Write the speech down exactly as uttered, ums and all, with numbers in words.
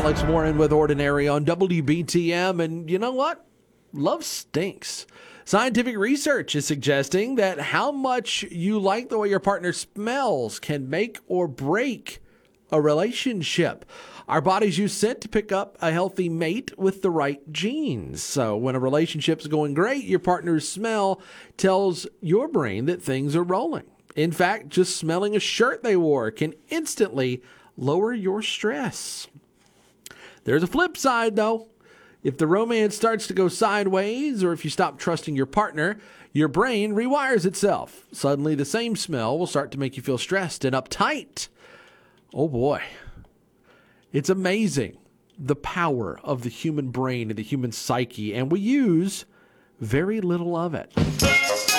Alex Warren with Ordinary on W B T M. And you know what? Love stinks. Scientific research is suggesting that how much you like the way your partner smells can make or break a relationship. Our bodies use scent to pick up a healthy mate with the right genes. So when a relationship's going great, your partner's smell tells your brain that things are rolling. In fact, just smelling a shirt they wore can instantly lower your stress. There's a flip side, though. If the romance starts to go sideways, or if you stop trusting your partner, your brain rewires itself. Suddenly, the same smell will start to make you feel stressed and uptight. Oh boy. It's amazing, the power of the human brain and the human psyche, and we use very little of it.